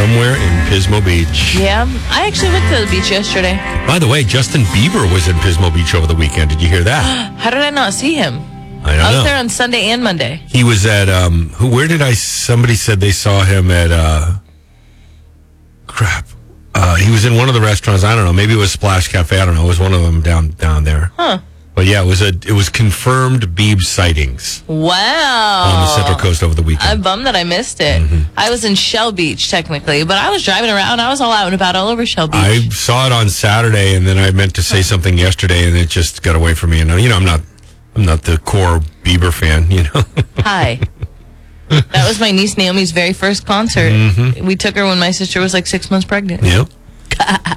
somewhere in Pismo Beach. Yeah, I actually went to the beach yesterday. By the way, Justin Bieber was in Pismo Beach over the weekend. Did you hear that? How did I not see him? I don't know. I was there on Sunday and Monday. He was at, somebody said they saw him at, he was in one of the restaurants. I don't know. Maybe it was Splash Cafe. I don't know. It was one of them down there. Huh. But yeah, it was confirmed Bieb sightings. Wow. On the Central Coast over the weekend. I'm bummed that I missed it. Mm-hmm. I was in Shell Beach, technically, but I was driving around. I was all out and about all over Shell Beach. I saw it on Saturday, and then I meant to say something yesterday, and it just got away from me. And I'm not the core Bieber fan, Hi. That was my niece Naomi's very first concert. We took her when my sister was like 6 months pregnant. Yep.